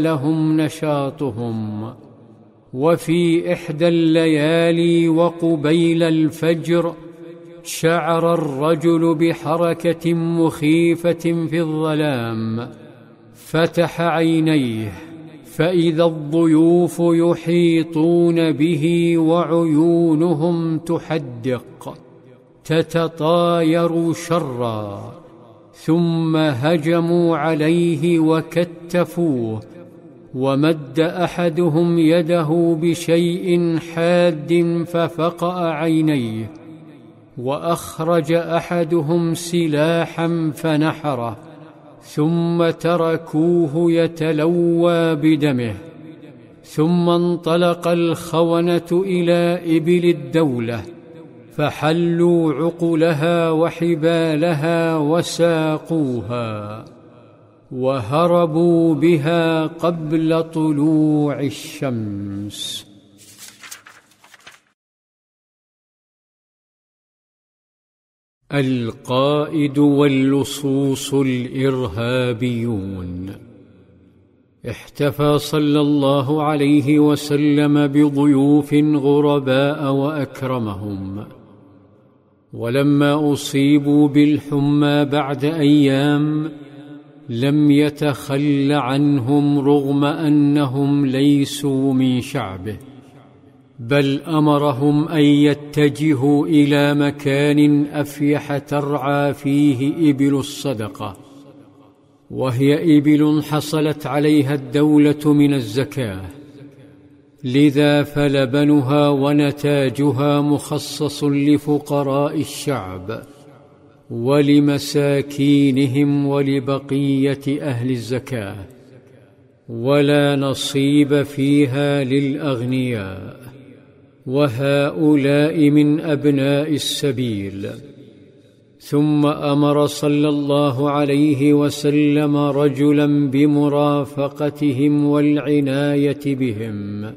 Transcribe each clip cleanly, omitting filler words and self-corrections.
لهم نشاطهم. وفي إحدى الليالي وقبيل الفجر شعر الرجل بحركة مخيفة في الظلام، فتح عينيه فإذا الضيوف يحيطون به وعيونهم تحدق تتطاير شرا، ثم هجموا عليه وكتفوه، ومد أحدهم يده بشيء حاد ففقأ عينيه، وأخرج أحدهم سلاحا فنحره، ثم تركوه يتلوى بدمه. ثم انطلق الخونة إلى إبل الدولة فحلوا عقلها وحبالها وساقوها، وهربوا بها قبل طلوع الشمس. القائد واللصوص الإرهابيون. احتفى صلى الله عليه وسلم بضيوف غرباء وأكرمهم، ولما أصيبوا بالحمى بعد أيام لم يتخل عنهم رغم أنهم ليسوا من شعبه، بل أمرهم أن يتجهوا إلى مكان أفيح ترعى فيه إبل الصدقة، وهي إبل حصلت عليها الدولة من الزكاة، لذا فلبنها ونتاجها مخصص لفقراء الشعب ولمساكينهم ولبقية أهل الزكاة، ولا نصيب فيها للأغنياء، وهؤلاء من أبناء السبيل. ثم أمر صلى الله عليه وسلم رجلا بمرافقتهم والعناية بهم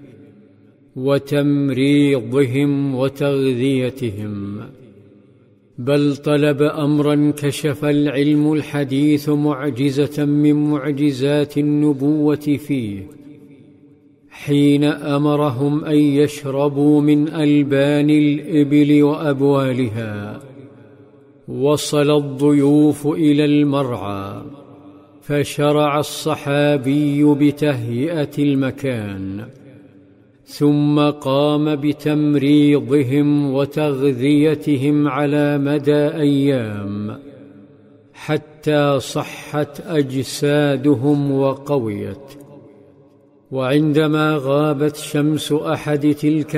وتمريضهم وتغذيتهم، بل طلب أمرا كشف العلم الحديث معجزة من معجزات النبوة فيه، حين أمرهم أن يشربوا من ألبان الإبل وأبوالها. وصل الضيوف إلى المرعى، فشرع الصحابي بتهيئة المكان، ثم قام بتمريضهم وتغذيتهم على مدى أيام حتى صحت أجسادهم وقويت. وعندما غابت شمس أحد تلك